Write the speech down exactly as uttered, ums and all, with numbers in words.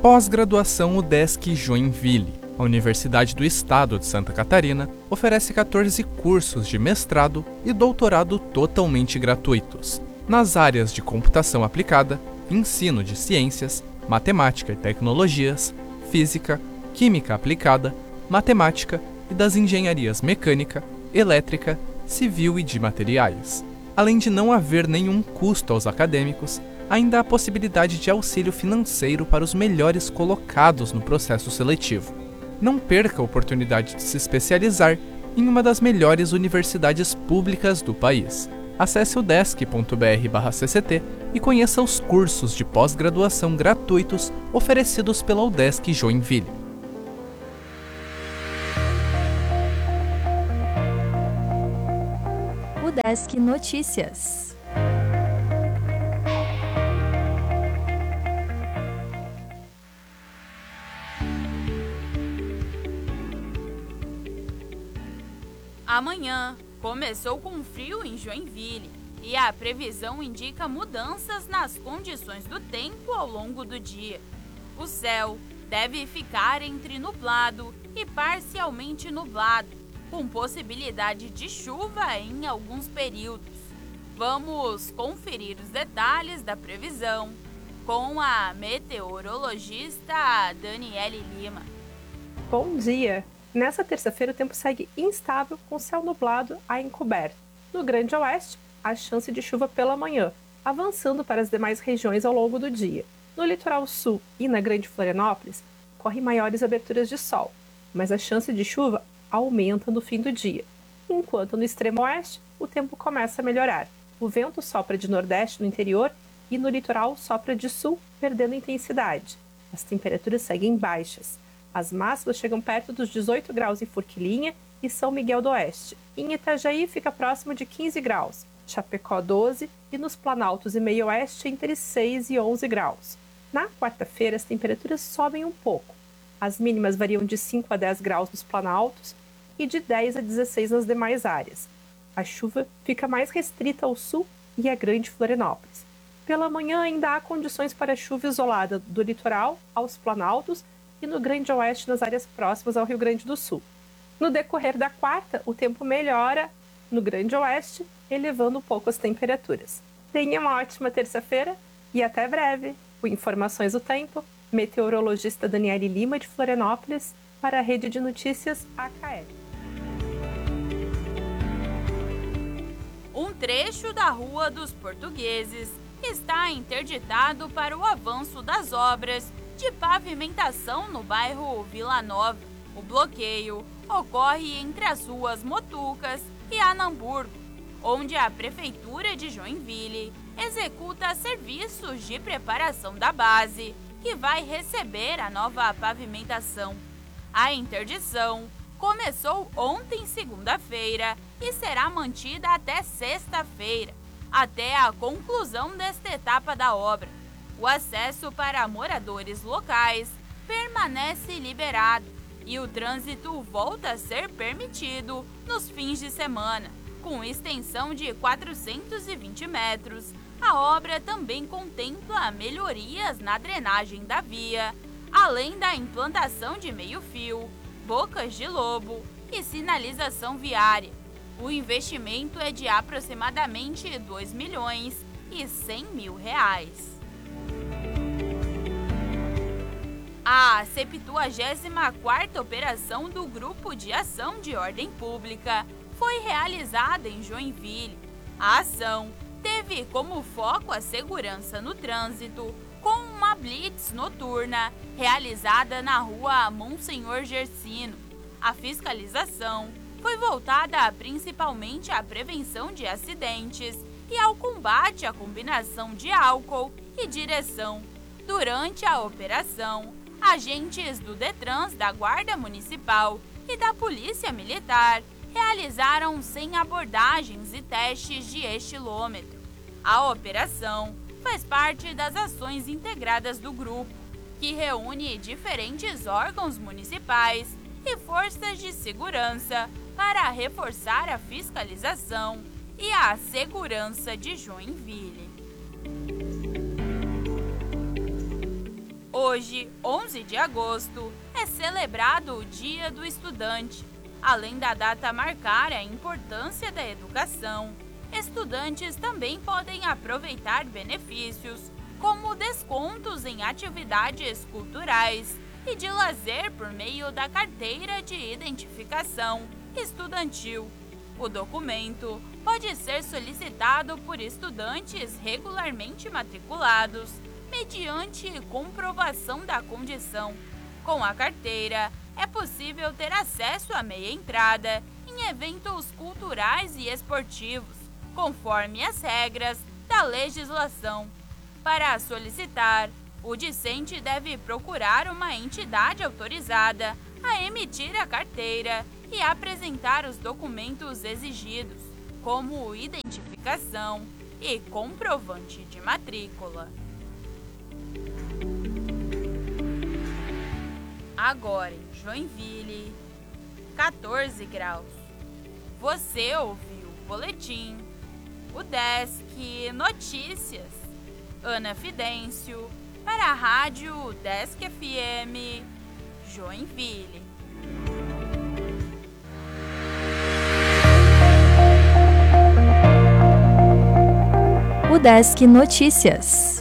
Pós-graduação UDESC Joinville. A Universidade do Estado de Santa Catarina oferece quatorze cursos de mestrado e doutorado totalmente gratuitos, nas áreas de computação aplicada, ensino de ciências, matemática e tecnologias, física, química aplicada, matemática e das engenharias mecânica, elétrica, civil e de materiais. Além de não haver nenhum custo aos acadêmicos, ainda há a possibilidade de auxílio financeiro para os melhores colocados no processo seletivo. Não perca a oportunidade de se especializar em uma das melhores universidades públicas do país. Acesse udesc ponto br barra C C T e conheça os cursos de pós-graduação gratuitos oferecidos pela UDESC Joinville. UDESC Notícias. Amanhã começou com frio em Joinville e a previsão indica mudanças nas condições do tempo ao longo do dia. O céu deve ficar entre nublado e parcialmente nublado, com possibilidade de chuva em alguns períodos. Vamos conferir os detalhes da previsão com a meteorologista Daniele Lima. Bom dia! Nessa terça-feira o tempo segue instável com céu nublado a encoberto. No Grande Oeste, há chance de chuva pela manhã, avançando para as demais regiões ao longo do dia. No litoral sul e na Grande Florianópolis, correm maiores aberturas de sol, mas a chance de chuva aumenta no fim do dia. Enquanto no extremo oeste, o tempo começa a melhorar. O vento sopra de nordeste no interior e no litoral sopra de sul, perdendo intensidade. As temperaturas seguem baixas. As máximas chegam perto dos dezoito graus em Forquilinha e São Miguel do Oeste. Em Itajaí fica próximo de quinze graus, Chapecó doze e nos Planaltos e Meio Oeste entre seis e onze graus. Na quarta-feira as temperaturas sobem um pouco. As mínimas variam de cinco a dez graus nos Planaltos e de dez a dezesseis nas demais áreas. A chuva fica mais restrita ao sul e à Grande Florianópolis. Pela manhã ainda há condições para chuva isolada do litoral aos Planaltos e no Grande Oeste nas áreas próximas ao Rio Grande do Sul. No decorrer da quarta, o tempo melhora no Grande Oeste, elevando um pouco as temperaturas. Tenha uma ótima terça-feira e até breve. Com informações do tempo, meteorologista Daniele Lima de Florianópolis para a Rede de Notícias A K L. Um trecho da Rua dos Portugueses está interditado para o avanço das obras de pavimentação no bairro Vila Nova. O bloqueio ocorre entre as ruas Motucas e Anamburgo, onde a Prefeitura de Joinville executa serviços de preparação da base, que vai receber a nova pavimentação. A interdição começou ontem, segunda-feira, e será mantida até sexta-feira, até a conclusão desta etapa da obra. O acesso para moradores locais permanece liberado e o trânsito volta a ser permitido nos fins de semana. Com extensão de quatrocentos e vinte metros, a obra também contempla melhorias na drenagem da via, além da implantação de meio-fio, bocas de lobo e sinalização viária. O investimento é de aproximadamente dois milhões e cem mil reais. A septuagésima quarta operação do Grupo de Ação de Ordem Pública foi realizada em Joinville. A ação teve como foco a segurança no trânsito, com uma blitz noturna realizada na rua Monsenhor Gersino. A fiscalização foi voltada principalmente à prevenção de acidentes e ao combate à combinação de álcool e direção. Durante a operação, agentes do Detrans, da Guarda Municipal e da Polícia Militar realizaram cem abordagens e testes de estilômetro. A operação faz parte das ações integradas do grupo, que reúne diferentes órgãos municipais e forças de segurança para reforçar a fiscalização e a segurança de Joinville. Hoje, onze de agosto, é celebrado o Dia do Estudante. Além da data marcar a importância da educação, estudantes também podem aproveitar benefícios, como descontos em atividades culturais e de lazer por meio da Carteira de Identificação Estudantil. O documento pode ser solicitado por estudantes regularmente matriculados, mediante comprovação da condição. Com a carteira, é possível ter acesso à meia entrada em eventos culturais e esportivos, conforme as regras da legislação. Para solicitar, o discente deve procurar uma entidade autorizada a emitir a carteira e apresentar os documentos exigidos, como identificação e comprovante de matrícula. Agora em Joinville, quatorze graus. Você ouviu o boletim, o Desk Notícias. Ana Fidêncio, para a Rádio Desk F M, Joinville. O Desk Notícias.